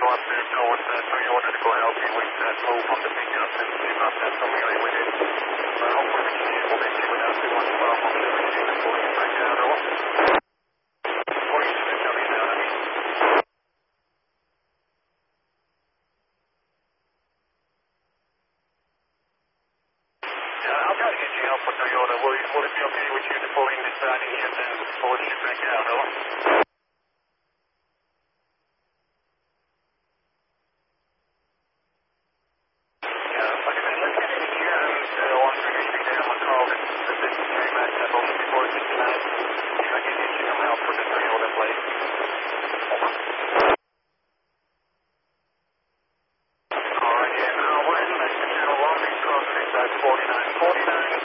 go up there towards Toyota to go help you with that move on the pickup and see about that familiar with it. But hopefully we can handle that without too much problem to receive the police back down. Over. Police are coming down, I mean. I'll try to get you help with Toyota. Will it be okay with you to pull in this side of here and then pull it back out, over? Before 69, see if I can get you some help with the Toyota plate. Over.